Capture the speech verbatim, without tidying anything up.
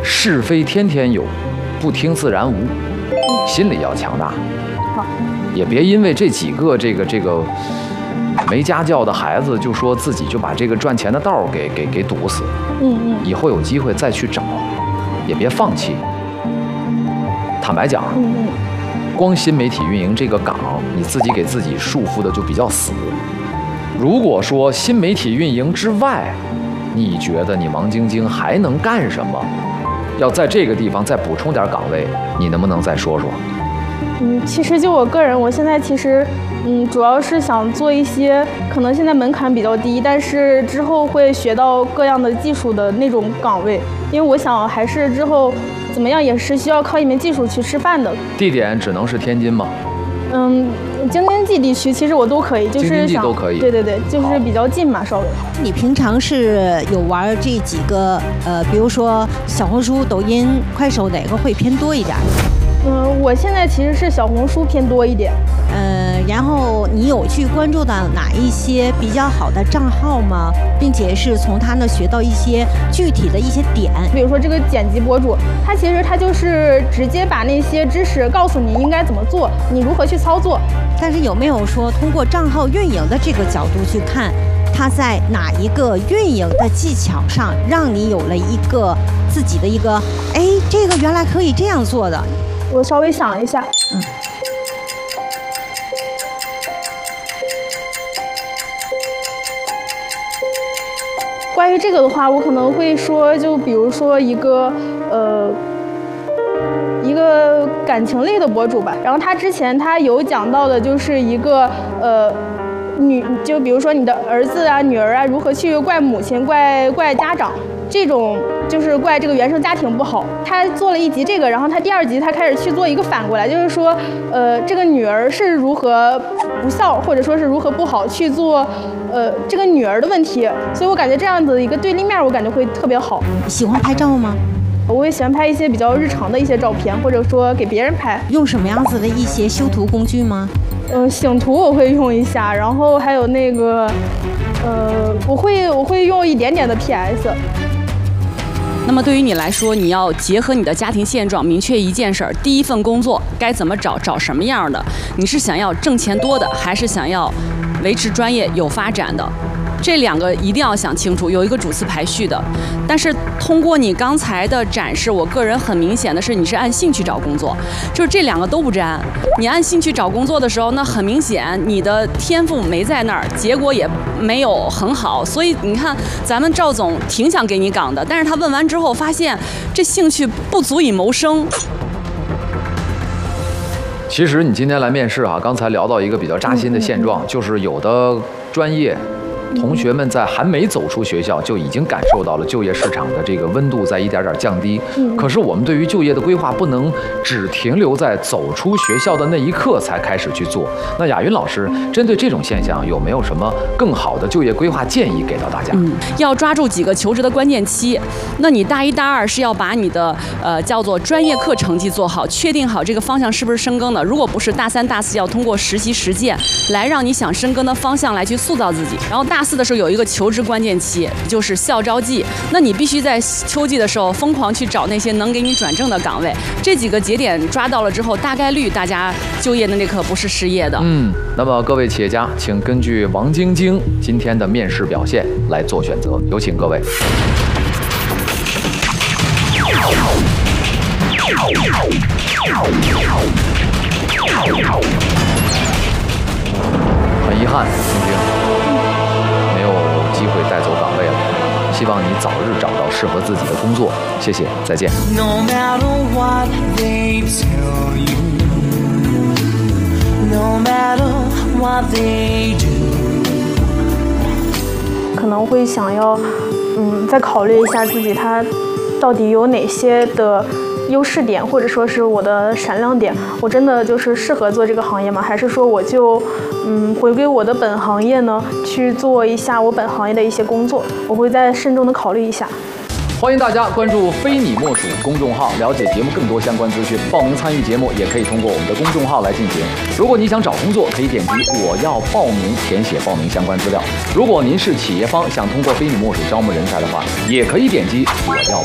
是非天天有，不听自然无，心里要强大。 好， 也别因为这几个这个这个没家教的孩子，就说自己就把这个赚钱的道给给给堵死。 嗯嗯。 以后有机会再去找，也别放弃。坦白讲， 嗯嗯。 光新媒体运营这个岗，你自己给自己束缚的就比较死。如果说新媒体运营之外，你觉得你王晶晶还能干什么？要在这个地方再补充点岗位，你能不能再说说？ 嗯，其实就我个人，我现在其实，嗯，主要是想做一些可能现在门槛比较低，但是之后会学到各样的技术的那种岗位，因为我想还是之后怎么样也是需要靠一门技术去吃饭的。 地点只能是天津吗？ 嗯，京津冀地区其实我都可以，就是想京津冀都可以。 对对对，就是比较近嘛，稍微。 你平常是有玩这几个呃，比如说小红书、抖音、快手，哪个会偏多一点？ 嗯，我现在其实是小红书偏多一点。 呃，然后你有去关注到哪一些比较好的账号吗？并且是从他那学到一些具体的一些点， 比如说这个剪辑博主，他其实他就是直接把那些知识告诉你应该怎么做，你如何去操作。 但是有没有说通过账号运营的这个角度去看，他在哪一个运营的技巧上，让你有了一个自己的一个，哎，这个原来可以这样做的？ 我稍微想了一下，嗯。关于这个的话，我可能会说，就比如说一个呃一个感情类的博主吧，然后他之前他有讲到的就是一个呃女，就比如说你的儿子啊、女儿啊，如何去怪母亲、怪怪家长。这种就是怪这个原生家庭不好，他做了一集这个，然后他第二集他开始去做一个反过来，就是说，呃，这个女儿是如何不孝，或者说是如何不好去做，呃，这个女儿的问题，所以我感觉这样子一个对立面，我感觉会特别好。 你喜欢拍照吗？ 我也喜欢拍一些比较日常的一些照片，或者说给别人拍。 用什么样子的一些修图工具吗？ 嗯、呃，醒图我会用一下，然后还有那个，呃，我会我会用一点点的 P S。 那么对于你来说，你要结合你的家庭现状，明确一件事儿：第一份工作该怎么找，找什么样的？你是想要挣钱多的，还是想要维持专业有发展的？这两个一定要想清楚，有一个主次排序的。但是通过你刚才的展示，我个人很明显的是，你是按兴趣找工作，就是这两个都不沾。你按兴趣找工作的时候，那很明显你的天赋没在那儿，结果也没有很好。所以你看，咱们赵总挺想给你岗的，但是他问完之后发现，这兴趣不足以谋生。 其实你今天来面试啊，刚才聊到一个比较扎心的现状，就是有的专业同学们在还没走出学校就已经感受到了就业市场的这个温度在一点点降低。可是我们对于就业的规划不能只停留在走出学校的那一刻才开始去做。那雅云老师针对这种现象有没有什么更好的就业规划建议给到大家？ 嗯，要抓住几个求职的关键期。那你大一大二是要把你的呃叫做专业课成绩做好，确定好这个方向是不是深耕的。如果不是，大三大四要通过实习实践来让你想深耕的方向来去塑造自己。然后大四的时候有一个求职关键期，就是校招季。那你必须在秋季的时候疯狂去找那些能给你转正的岗位。这几个节点抓到了之后，大概率大家就业的那刻不是失业的。 嗯，那么各位企业家，请根据王晶晶今天的面试表现来做选择。有请各位。很遗憾，晶晶没有机会带走岗位了。希望你早日找到适合自己的工作。谢谢，再见。No matter what they tell you, no matter what they do. 可能会想要，嗯，再考虑一下自己他到底有哪些的优势点，或者说是我的闪亮点，我真的就是适合做这个行业吗？还是说我就嗯回归我的本行业呢，去做一下我本行业的一些工作？我会再慎重的考虑一下。 欢迎大家关注非你莫属公众号，了解节目更多相关资讯。报名参与节目也可以通过我们的公众号来进行。如果你想找工作，可以点击我要报名，填写报名相关资料。如果您是企业方，想通过非你莫属招募人才的话，也可以点击我要